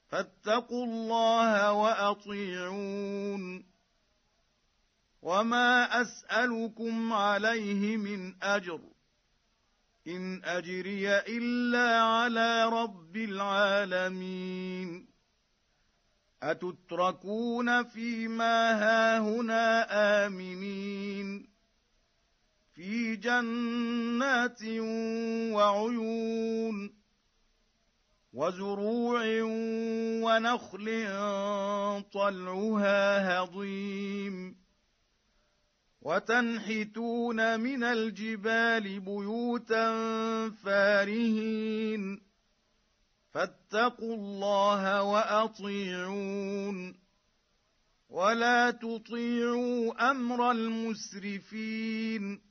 فاتقوا الله وأطيعون. وما أسألكم عليه من أجر، إن أجري إلا على رب العالمين. أتتركون فيما هاهنا آمنين في جنات وعيون وزروع ونخل طلعها هضيم وتنحتون من الجبال بيوتا فارهين. فاتقوا الله وأطيعون. ولا تطيعوا أمر المسرفين